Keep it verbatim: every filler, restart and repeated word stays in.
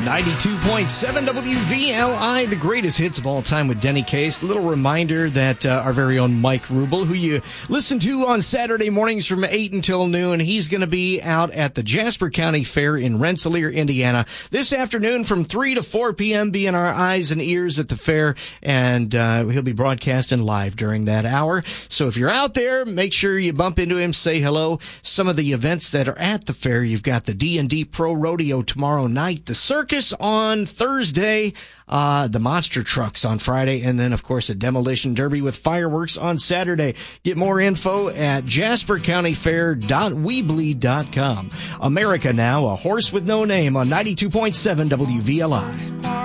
ninety-two point seven W V L I, the greatest hits of all time with Denny Case. Little reminder that uh, our very own Mike Rubel, who you listen to on Saturday mornings from eight until noon, he's going to be out at the Jasper County Fair in Rensselaer, Indiana, this afternoon from three to four p.m. Being our eyes and ears at the fair, and uh, he'll be broadcasting live during that hour. So if you're out there, make sure you bump into him, say hello. Some of the events that are at the fair, you've got the D and D Pro Rodeo tomorrow night, the circus on Thursday, uh, the monster trucks on Friday, and then, of course, a demolition derby with fireworks on Saturday. Get more info at jasper county fair dot weebly dot com. America Now, a horse with no name on ninety-two point seven W V L I.